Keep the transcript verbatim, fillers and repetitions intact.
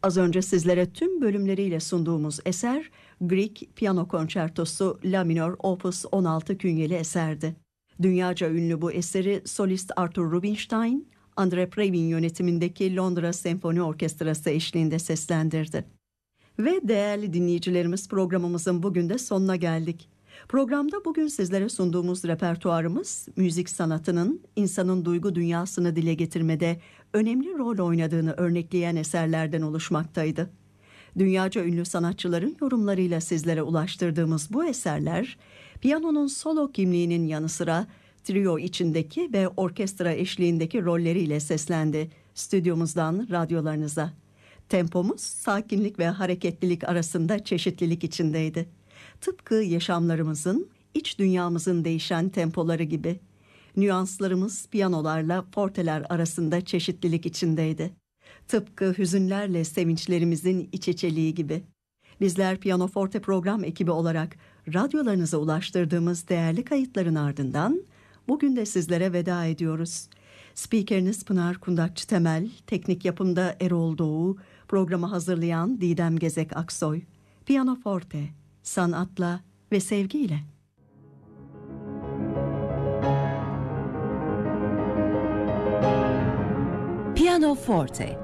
Az önce sizlere tüm bölümleriyle sunduğumuz eser Grieg Piyano Konçertosu La minör Opus on altı künyeli eserdi. Dünyaca ünlü bu eseri solist Arthur Rubinstein, Andre Previn yönetimindeki Londra Senfoni Orkestrası eşliğinde seslendirdi. Ve değerli dinleyicilerimiz, programımızın bugün de sonuna geldik. Programda bugün sizlere sunduğumuz repertuarımız, müzik sanatının insanın duygu dünyasını dile getirmede önemli rol oynadığını örnekleyen eserlerden oluşmaktaydı. Dünyaca ünlü sanatçıların yorumlarıyla sizlere ulaştırdığımız bu eserler, piyanonun solo kimliğinin yanı sıra trio içindeki ve orkestra eşliğindeki rolleriyle seslendi stüdyomuzdan radyolarınıza. Tempomuz sakinlik ve hareketlilik arasında çeşitlilik içindeydi. Tıpkı yaşamlarımızın, iç dünyamızın değişen tempoları gibi. Nüanslarımız piyanolarla forteler arasında çeşitlilik içindeydi. Tıpkı hüzünlerle sevinçlerimizin iç içeliği gibi. Bizler Piyano Forte program ekibi olarak radyolarınıza ulaştırdığımız değerli kayıtların ardından bugün de sizlere veda ediyoruz. Spikeriniz Pınar Kundakçı Temel, teknik yapımda Erol Doğu, programı hazırlayan Didem Gezek Aksoy. Piyano Forte, sanatla ve sevgiyle. Piyano Forte